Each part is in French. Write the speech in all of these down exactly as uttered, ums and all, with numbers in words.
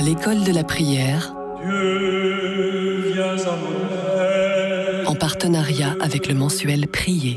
l'école de la prière, Dieu, viens à mon aide. en partenariat avec le mensuel Prier.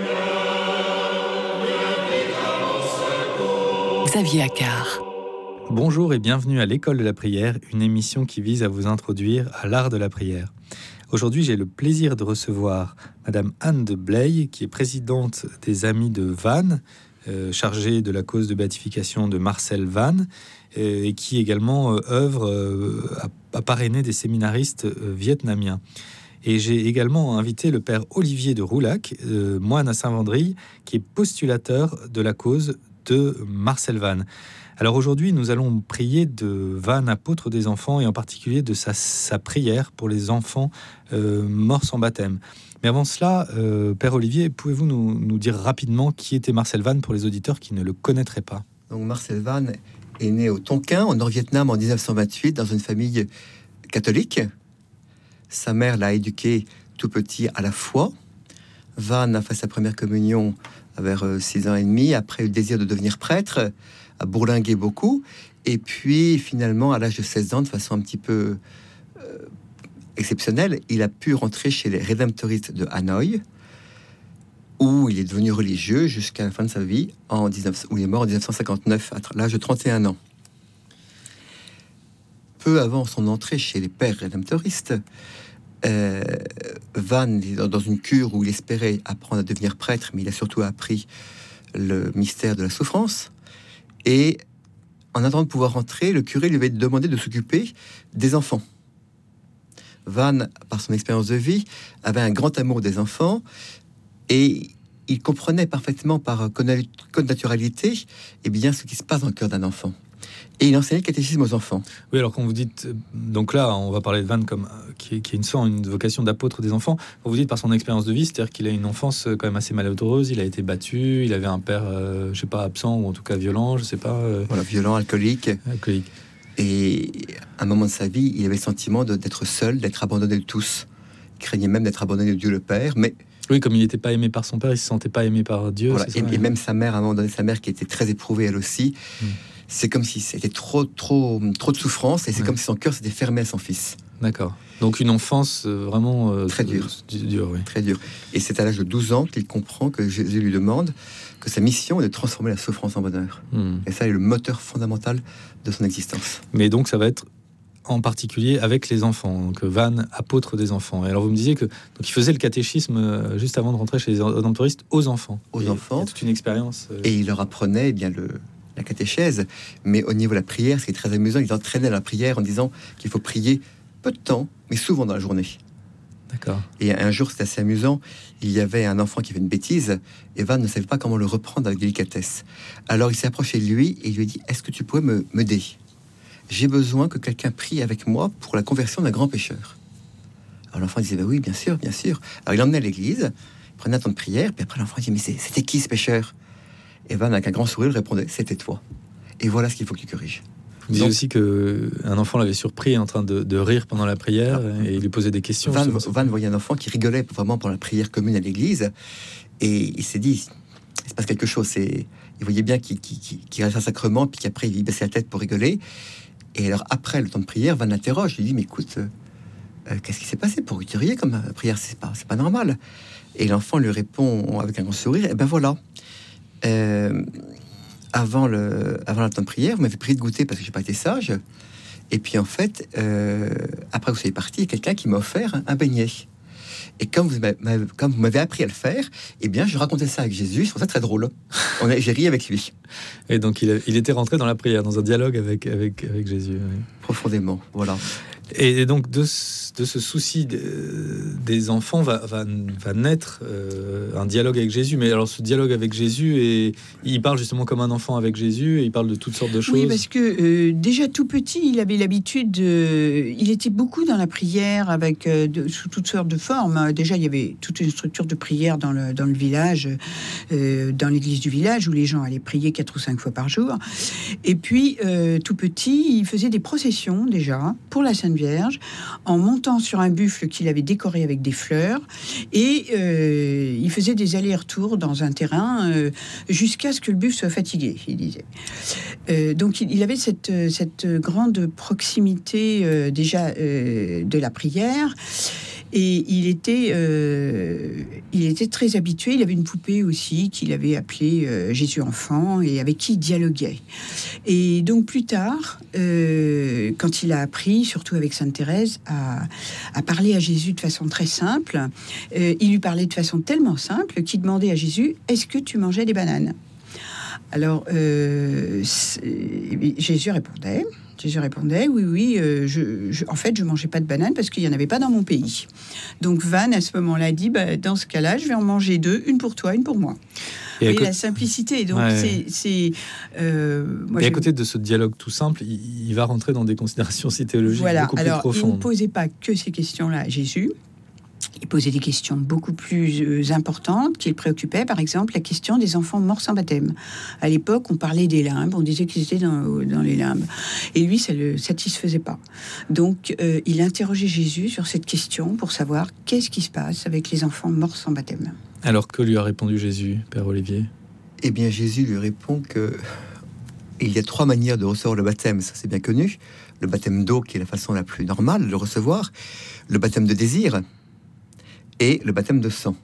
Xavier Accard. Bonjour et bienvenue à l'école de la prière, une émission qui vise à vous introduire à l'art de la prière. Aujourd'hui, j'ai le plaisir de recevoir Madame Anne de Blaye, qui est présidente des Amis de Vannes, euh, chargée de la cause de béatification de Marcel Vannes, euh, et qui également euh, œuvre euh, à, à parrainer des séminaristes euh, vietnamiens. Et j'ai également invité le père Olivier de Roulac, euh, moine à Saint-Vendry, qui est postulateur de la cause de Marcel Vannes. Alors aujourd'hui, nous allons prier de Vannes, apôtre des enfants, et en particulier de sa, sa prière pour les enfants euh, morts sans baptême. Mais avant cela, euh, Père Olivier, pouvez-vous nous, nous dire rapidement qui était Marcel Vannes pour les auditeurs qui ne le connaîtraient pas? Donc Marcel Vannes est né au Tonkin, au Nord-Vietnam, en dix-neuf cent vingt-huit, dans une famille catholique. Sa mère l'a éduqué tout petit à la foi. Vannes a fait sa première communion vers six ans et demi, après le désir de devenir prêtre, a bourlingué beaucoup, et puis finalement, à l'âge de seize ans, de façon un petit peu euh, exceptionnelle, il a pu rentrer chez les Rédemptoristes de Hanoï, où il est devenu religieux jusqu'à la fin de sa vie, en dix-neuf, où il est mort en dix-neuf cent cinquante-neuf, à l'âge de trente et un ans. Peu avant son entrée chez les Pères Rédemptoristes, Euh, Vannes est dans une cure où il espérait apprendre à devenir prêtre, mais il a surtout appris le mystère de la souffrance. Et en attendant de pouvoir rentrer, le curé lui avait demandé de s'occuper des enfants. Vannes, par son expérience de vie, avait un grand amour des enfants et il comprenait parfaitement par connaturalité eh bien, ce qui se passe dans le cœur d'un enfant. Et il enseignait le catéchisme aux enfants. Oui, alors quand vous dites, donc là, on va parler de Vannes comme qui, qui a une, une vocation d'apôtre des enfants. Quand vous dites par son expérience de vie, c'est-à-dire qu'il a une enfance quand même assez malheureuse. Il a été battu, il avait un père, euh, je sais pas, absent ou en tout cas violent, je sais pas. Euh... Voilà, violent, alcoolique. Alcoolique. Et à un moment de sa vie, il avait le sentiment de, d'être seul, d'être abandonné de tous. Il craignait même d'être abandonné de Dieu le Père, mais oui, comme il n'était pas aimé par son père, il se sentait pas aimé par Dieu. Voilà, c'est et, ça, et même sa mère, à un moment donné, sa mère qui était très éprouvée elle aussi. Mm. C'est comme si c'était trop, trop, trop de souffrance, et c'est ouais. comme si son cœur s'était fermé à son fils. D'accord. Donc une enfance euh, vraiment euh, très dure, euh, dur, oui. Très dur. Et c'est à l'âge de douze ans qu'il comprend que Jésus lui demande que sa mission est de transformer la souffrance en bonheur. Mm. Et ça est le moteur fondamental de son existence. Mais donc ça va être en particulier avec les enfants, donc Vannes, apôtre des enfants. Et alors vous me disiez que donc il faisait le catéchisme euh, juste avant de rentrer chez les Rédemptoristes aux enfants. Aux et, enfants. Il y a toute une expérience. Euh... Et il leur apprenait eh bien le la catéchèse, mais au niveau de la prière, ce qui est très amusant, il entraînait la prière en disant qu'il faut prier peu de temps, mais souvent dans la journée. D'accord. Et un jour, c'était assez amusant, il y avait un enfant qui fait une bêtise, et Vannes ne savait pas comment le reprendre avec délicatesse. Alors il s'est approché de lui et il lui a dit « Est-ce que tu pourrais me, m'aider ? J'ai besoin que quelqu'un prie avec moi pour la conversion d'un grand pécheur. » Alors l'enfant disait bah « Oui, bien sûr, bien sûr. » Alors il l'emmenait à l'église, il prenait un temps de prière, puis après l'enfant dit « Mais c'est, c'était qui ce pécheur ?» Et Vannes, avec un grand sourire, répondait « C'était toi. Et voilà ce qu'il faut que tu corriges. » Vous disiez aussi qu'un enfant l'avait surpris en train de, de rire pendant la prière ah, et il lui posait des questions. Vannes, Vannes voyait un enfant qui rigolait vraiment pendant la prière commune à l'église et il s'est dit « Il se passe quelque chose. » C'est, il voyait bien qu'il, qu'il, qu'il, qu'il reste un sacrement puis qu'après il baissait la tête pour rigoler. Et alors après le temps de prière, Vannes l'interroge. Il lui dit « Mais écoute, euh, qu'est-ce qui s'est passé pour que tu riais comme euh, prière? C'est pas, c'est pas normal. » Et l'enfant lui répond avec un grand sourire « Eh ben voilà. » Euh, avant le avant le temps de prière, vous m'avez prié de goûter parce que j'ai pas été sage. Et puis en fait, euh, après que vous soyez parti, il y a quelqu'un qui m'a offert un, un beignet. Et comme vous m'avez, comme vous m'avez appris à le faire, eh bien, je racontais ça avec Jésus. Je trouvais ça très drôle. On a, j'ai ri avec lui. Et donc, il, a, il était rentré dans la prière, dans un dialogue avec avec avec Jésus. Oui. Profondément, voilà. Et donc de, de ce souci de, des enfants va, va, va naître euh, un dialogue avec Jésus. Mais alors ce dialogue avec Jésus, et il parle justement comme un enfant avec Jésus, et il parle de toutes sortes de choses. Oui, parce que euh, déjà tout petit, il avait l'habitude, de, il était beaucoup dans la prière avec euh, de, sous toutes sortes de formes. Déjà, il y avait toute une structure de prière dans le, dans le village, euh, dans l'église du village, où les gens allaient prier quatre ou cinq fois par jour. Et puis, euh, tout petit, il faisait des processions déjà pour la Sainte Vierge, en montant sur un buffle qu'il avait décoré avec des fleurs, et euh, il faisait des allers-retours dans un terrain euh, jusqu'à ce que le buffle soit fatigué, il disait. Euh, donc il, il avait cette, cette grande proximité euh, déjà euh, de la prière. Et il était, euh, il était très habitué. Il avait une poupée aussi qu'il avait appelée euh, Jésus enfant et avec qui il dialoguait. Et donc plus tard, euh, quand il a appris, surtout avec Sainte Thérèse, à, à parler à Jésus de façon très simple, euh, il lui parlait de façon tellement simple qu'il demandait à Jésus « Est-ce que tu mangeais des bananes ?» Alors, euh, Jésus répondait... Jésus répondait, oui, oui, euh, je, je, en fait, je ne mangeais pas de bananes parce qu'il n'y en avait pas dans mon pays. Donc, Van, à ce moment-là, dit, bah, dans ce cas-là, je vais en manger deux, une pour toi, une pour moi. Et, et côté... la simplicité, donc ouais. c'est... c'est euh, moi, et à côté de ce dialogue tout simple, il, il va rentrer dans des considérations si théologiques voilà. beaucoup Alors, plus profondes. Il ne posait pas que ces questions-là à Jésus. Il posait des questions beaucoup plus importantes qui le préoccupaient, par exemple la question des enfants morts sans baptême. À l'époque, on parlait des limbes, on disait qu'ils étaient dans, dans les limbes. Et lui, ça ne le satisfaisait pas. Donc, euh, il interrogeait Jésus sur cette question pour savoir qu'est-ce qui se passe avec les enfants morts sans baptême. Alors, que lui a répondu Jésus, Père Olivier ? Eh bien, Jésus lui répond que il y a trois manières de recevoir le baptême, ça c'est bien connu. Le baptême d'eau, qui est la façon la plus normale de le recevoir. Le baptême de désir, et le baptême de sang,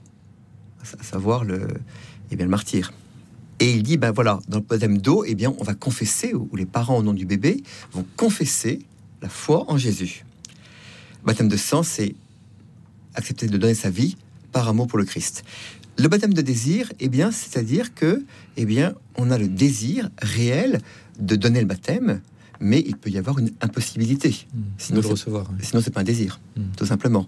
à savoir le, eh bien, le martyre. Et il dit, ben voilà, dans le baptême d'eau, eh bien, on va confesser, ou les parents au nom du bébé vont confesser la foi en Jésus. Le baptême de sang, c'est accepter de donner sa vie par amour pour le Christ. Le baptême de désir, eh bien, c'est-à-dire que, eh bien, on a le désir réel de donner le baptême, mais il peut y avoir une impossibilité. Mmh, sinon, de le recevoir. Oui. Sinon, c'est pas un désir, mmh. tout simplement.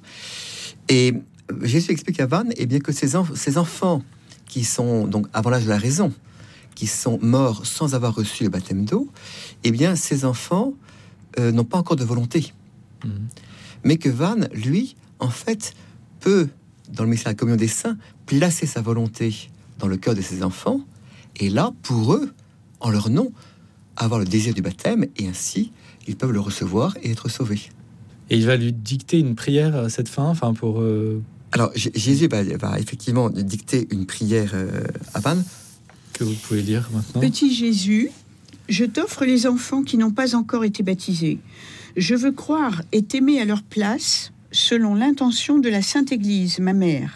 Et Jésus explique à Van eh bien, que ces, enf- ces enfants qui sont donc avant l'âge de la raison, qui sont morts sans avoir reçu le baptême d'eau, eh bien, ces enfants euh, n'ont pas encore de volonté. Mmh. Mais que Van, lui, en fait, peut, dans le mystère de la communion des saints, placer sa volonté dans le cœur de ses enfants, et là, pour eux, en leur nom, avoir le désir du baptême, et ainsi, ils peuvent le recevoir et être sauvés. Et il va lui dicter une prière à cette fin, enfin pour... Euh... Alors, J- Jésus va, va effectivement dicter une prière euh, à Van. Que vous pouvez lire maintenant. Petit Jésus, je t'offre les enfants qui n'ont pas encore été baptisés. Je veux croire et t'aimer à leur place, selon l'intention de la Sainte Église, ma mère.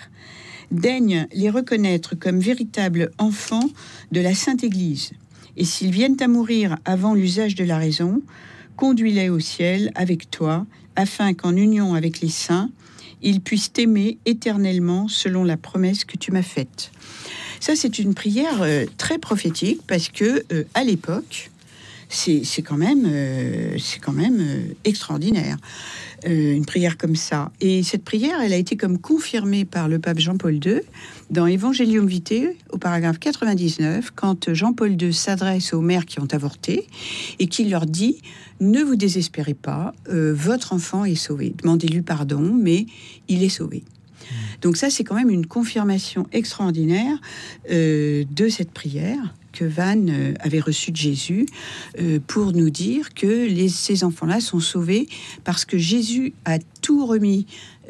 Daigne les reconnaître comme véritables enfants de la Sainte Église. Et s'ils viennent à mourir avant l'usage de la raison, conduis-les au ciel avec toi, afin qu'en union avec les saints, ils puissent t'aimer éternellement selon la promesse que tu m'as faite. Ça, c'est une prière euh, très prophétique parce que euh, à l'époque, c'est, c'est quand même, euh, c'est quand même euh, extraordinaire, euh, une prière comme ça. Et cette prière, elle a été comme confirmée par le pape Jean-Paul deux dans Evangelium Vitae, au paragraphe quatre-vingt-dix-neuf, quand Jean-Paul deux s'adresse aux mères qui ont avorté et qu'il leur dit « Ne vous désespérez pas, euh, votre enfant est sauvé. Demandez-lui pardon, mais il est sauvé. » Donc ça, c'est quand même une confirmation extraordinaire euh, de cette prière que Van euh, avait reçue de Jésus euh, pour nous dire que les, ces enfants-là sont sauvés parce que Jésus a tout remis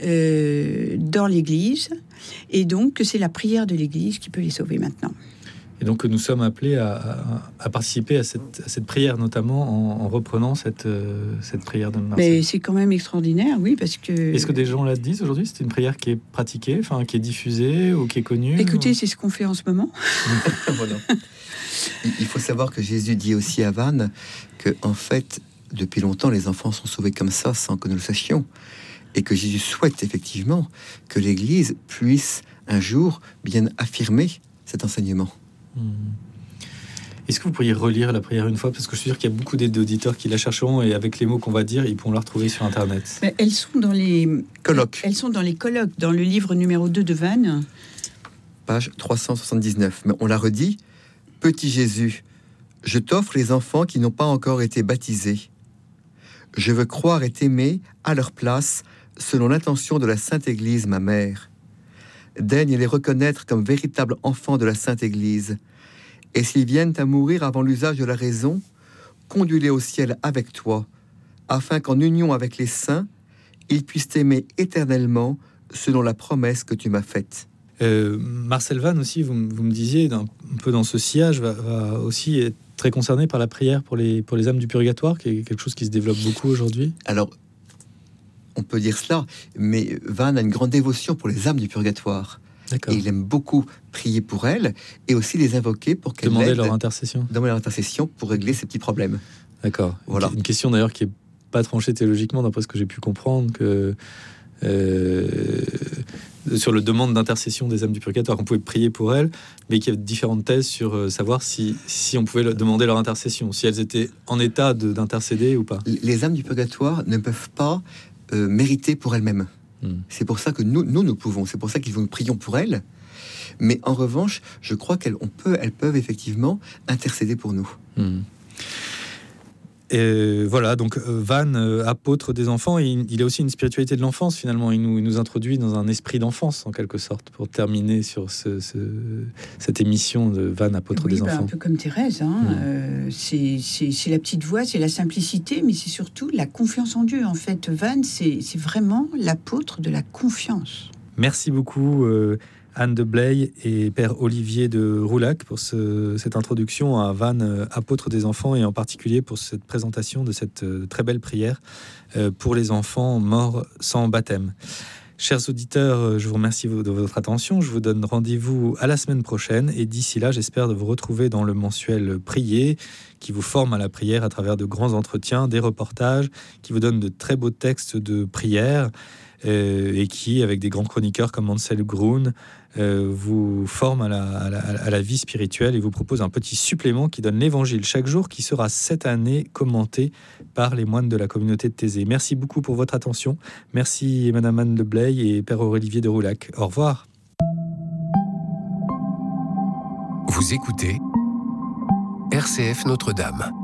euh, dans l'Église et donc que c'est la prière de l'Église qui peut les sauver maintenant. Et donc nous sommes appelés à, à, à participer à cette, à cette prière, notamment en, en reprenant cette, euh, cette prière de Marseille. Mais c'est quand même extraordinaire, oui, parce que... Est-ce que des gens la disent aujourd'hui ? C'est une prière qui est pratiquée, enfin qui est diffusée ou qui est connue ? Écoutez, ou... c'est ce qu'on fait en ce moment. Voilà. Il faut savoir que Jésus dit aussi à Van que, en fait, depuis longtemps, les enfants sont sauvés comme ça, sans que nous le sachions. Et que Jésus souhaite effectivement que l'Église puisse un jour bien affirmer cet enseignement. Est-ce que vous pourriez relire la prière une fois ? Parce que je suis sûr qu'il y a beaucoup d'auditeurs qui la chercheront et avec les mots qu'on va dire, ils pourront la retrouver sur Internet. Mais elles sont dans les colloques. Elles sont dans les colloques, dans le livre numéro deux de Van. Page trois cent soixante-dix-neuf. Mais on la redit. Petit Jésus, je t'offre les enfants qui n'ont pas encore été baptisés. Je veux croire et t'aimer à leur place, selon l'intention de la Sainte Église, ma mère. Daigne les reconnaître comme véritables enfants de la Sainte Église. Et s'ils viennent à mourir avant l'usage de la raison, conduis-les au ciel avec toi, afin qu'en union avec les saints, ils puissent t'aimer éternellement selon la promesse que tu m'as faite. Euh, Marcel Vannes aussi, vous, vous me disiez, un, un peu dans ce sillage, va, va aussi être très concerné par la prière pour les, pour les âmes du purgatoire, qui est quelque chose qui se développe beaucoup aujourd'hui. Alors, on peut dire cela, mais Vannes a une grande dévotion pour les âmes du purgatoire. D'accord. Et il aime beaucoup prier pour elles et aussi les invoquer pour qu'elles Demander l'aident, leur intercession. demander leur intercession pour régler ces petits problèmes. D'accord. Voilà. Une question d'ailleurs qui est pas tranchée théologiquement, d'après ce que j'ai pu comprendre, que euh, sur le demande d'intercession des âmes du purgatoire, qu'on pouvait prier pour elles, mais qu'il y avait différentes thèses sur euh, savoir si, si on pouvait leur demander leur intercession, si elles étaient en état de, d'intercéder ou pas. Les âmes du purgatoire ne peuvent pas euh, mériter pour elles-mêmes. Hmm. C'est pour ça que nous, nous, nous pouvons. C'est pour ça qu'il faut nous prions pour elles. Mais en revanche, je crois qu'elles on peut, elles peuvent effectivement intercéder pour nous. Hmm. Et voilà, donc Vannes, euh, apôtre des enfants, il, il a aussi une spiritualité de l'enfance finalement. Il nous, il nous introduit dans un esprit d'enfance en quelque sorte pour terminer sur ce, ce, cette émission de Vannes, apôtre oui, des bah, enfants. Un peu comme Thérèse, hein. mmh. euh, c'est, c'est, c'est la petite voix, c'est la simplicité, mais c'est surtout la confiance en Dieu. En fait, Vannes, c'est, c'est vraiment l'apôtre de la confiance. Merci beaucoup. Euh, Anne de Blaye et Père Olivier de Roulac pour ce, cette introduction à Vannes, apôtre des enfants, et en particulier pour cette présentation de cette très belle prière pour les enfants morts sans baptême. Chers auditeurs, je vous remercie de votre attention. Je vous donne rendez-vous à la semaine prochaine et d'ici là, j'espère de vous retrouver dans le mensuel Prier qui vous forme à la prière à travers de grands entretiens, des reportages, qui vous donnent de très beaux textes de prière euh, et qui, avec des grands chroniqueurs comme Ansel Grun, euh, vous forme à la, à, la, à la vie spirituelle et vous propose un petit supplément qui donne l'évangile chaque jour, qui sera cette année commenté par les moines de la communauté de Thésée. Merci beaucoup pour votre attention. Merci Madame Anne de Blaye et Père Olivier de Roulac. Au revoir. Vous écoutez R C F Notre-Dame.